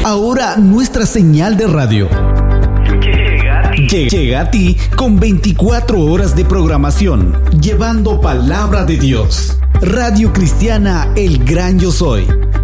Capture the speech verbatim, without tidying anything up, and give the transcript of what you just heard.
Ahora nuestra señal de radio llega a ti, llega a ti con veinticuatro horas de programación, llevando palabra de Dios. Radio Cristiana El Gran Yo Soy,